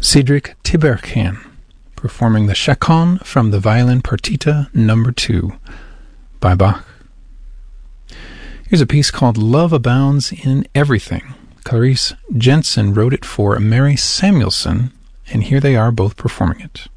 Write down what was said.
Cedric Tiberghien, performing the Chaconne from the Violin Partita No. 2 by Bach. Here's a piece called Love Abounds in Everything. Clarice Jensen wrote it for Mary Samuelson, and here they are both performing it.